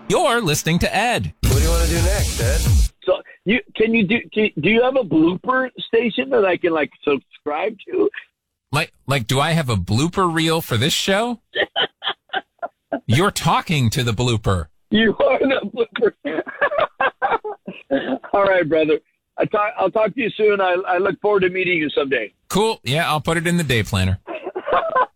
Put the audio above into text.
You're listening to Ed. What do you want to do next, Ed? So do you have a blooper station that I can like subscribe to? Like, do I have a blooper reel for this show? You're talking to the blooper. You are the blooper. All right, brother. I'll talk to you soon. I look forward to meeting you someday. Cool. Yeah, I'll put it in the day planner.